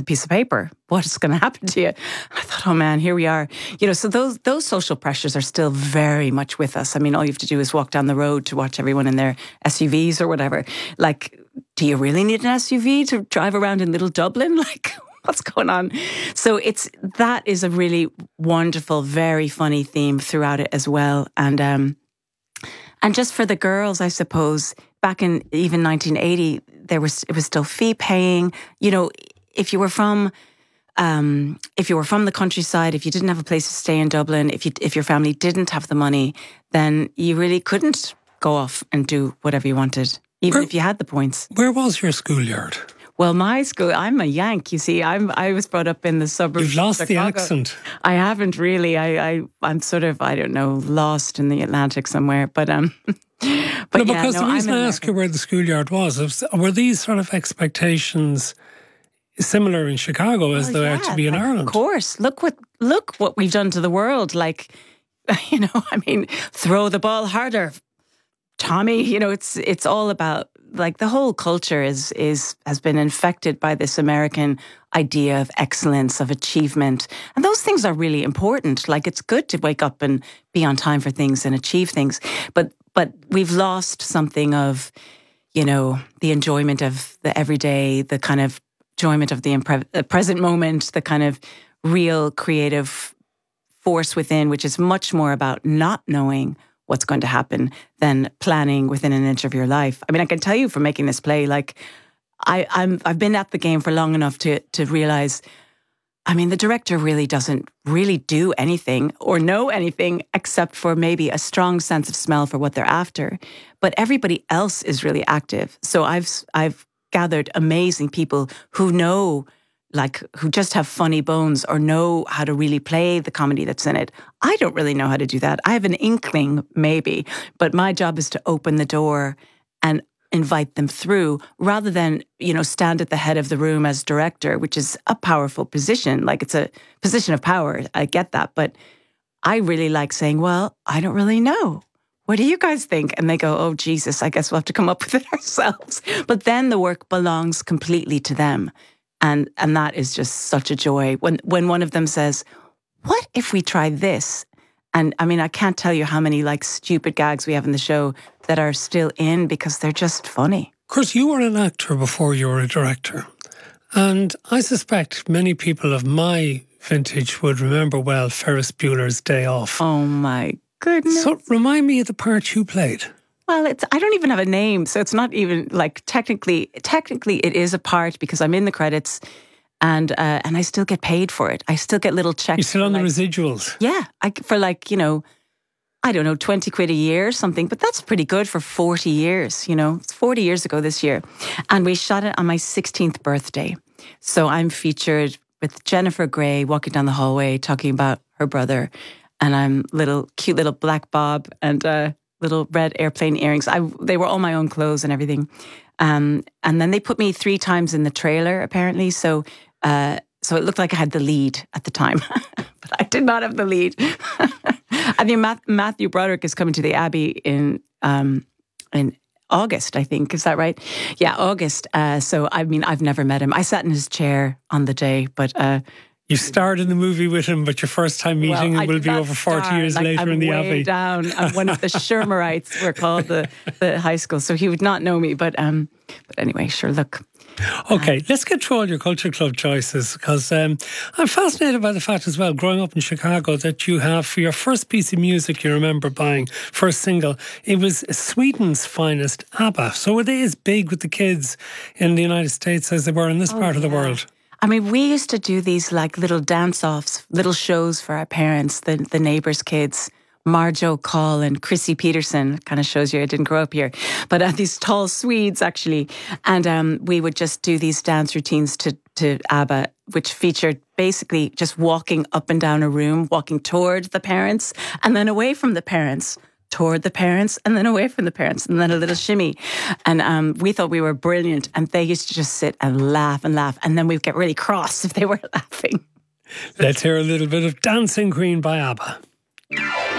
piece of paper. What's going to happen to you? I thought, oh man, here we are. So those social pressures are still very much with us. I mean, all you have to do is walk down the road to watch everyone in their SUVs or whatever. Like, do you really need an SUV to drive around in Little Dublin? Like, what's going on? So that is a really wonderful, very funny theme throughout it as well. And just for the girls, I suppose, back in even 1980, it was still fee paying. If you were from the countryside, if you didn't have a place to stay in Dublin, if your family didn't have the money, then you really couldn't go off and do whatever you wanted, even if you had the points. Where was your schoolyard? Well, my school, I'm a Yank, you see. I was brought up in the suburbs. You've lost of Chicago. the accent. I haven't really. I'm sort of, I don't know, lost in the Atlantic somewhere. But the reason I ask you where the schoolyard was, were these sort of expectations similar in Chicago as they are to be in Ireland? Of course. Look what we've done to the world. Like, throw the ball harder, Tommy. It's all about, like, the whole culture has been infected by this American idea of excellence, of achievement. And those things are really important. Like, it's good to wake up and be on time for things and achieve things. But we've lost something of, the enjoyment of the everyday, the kind of enjoyment of the present moment, the kind of real creative force within, which is much more about not knowing what's going to happen than planning within an inch of your life. I mean, I can tell you from making this play, like, I've been at the game for long enough to realize, I mean, the director really doesn't really do anything or know anything except for maybe a strong sense of smell for what they're after. But everybody else is really active. So I've gathered amazing people who know, like, who just have funny bones or know how to really play the comedy that's in it. I don't really know how to do that. I have an inkling, maybe, but my job is to open the door and invite them through rather than, stand at the head of the room as director, which is a powerful position. Like, it's a position of power. I get that. But I really like saying, well, I don't really know. What do you guys think? And they go, oh, Jesus, I guess we'll have to come up with it ourselves. But then the work belongs completely to them. And that is just such a joy. When one of them says, what if we try this? And I mean, I can't tell you how many, like, stupid gags we have in the show that are still in because they're just funny. Of course, you were an actor before you were a director. And I suspect many people of my vintage would remember well Ferris Bueller's Day Off. Oh, my goodness. So remind me of the part you played. Well, I don't even have a name, so it's not even, like, technically it is a part because I'm in the credits and I still get paid for it. I still get little checks. You're still on the residuals? Yeah, for like, I don't know, 20 quid a year or something, but that's pretty good for 40 years, It's 40 years ago this year. And we shot it on my 16th birthday. So I'm featured with Jennifer Grey walking down the hallway talking about her brother. And I'm cute little black bob and little red airplane earrings. They were all my own clothes and everything. And then they put me 3 times in the trailer, apparently. So it looked like I had the lead at the time. But I did not have the lead. I mean, Matthew Broderick is coming to the Abbey in August, I think. Is that right? Yeah, August. So, I mean, I've never met him. I sat in his chair on the day, but... You starred in the movie with him, but your first time meeting him will be over 40 years later in the Abbey. Down. I'm one of the Shermerites, we're called the high school. So he would not know me. But anyway, sure, look. Okay, let's get through all your Culture Club choices because I'm fascinated by the fact as well, growing up in Chicago, that you have, for your first piece of music you remember buying, first single, it was Sweden's finest, ABBA. So were they as big with the kids in the United States as they were in this part of the world? I mean, we used to do these like little dance-offs, little shows for our parents, the neighbours' kids. Marjo Call and Chrissy Peterson, kind of shows you I didn't grow up here, but these tall Swedes actually. And we would just do these dance routines to ABBA, which featured basically just walking up and down a room, walking toward the parents and then away from the parents, toward the parents and then away from the parents, and then a little shimmy. And we thought we were brilliant, and they used to just sit and laugh, and then we'd get really cross if they weren't laughing. Let's hear a little bit of Dancing Queen by ABBA.